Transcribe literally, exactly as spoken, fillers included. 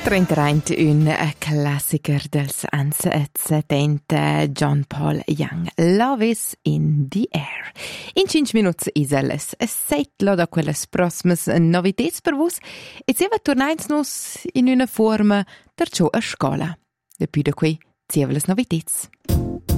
trentereint un classiker dels ans settenta, John Paul Young, Love is in the air. In cinque minuti iseles, settlo da quelles prossimas novitets per vos, e se va tornains nus in una forma terciò a scola. Depui da qui, zieveles novitets.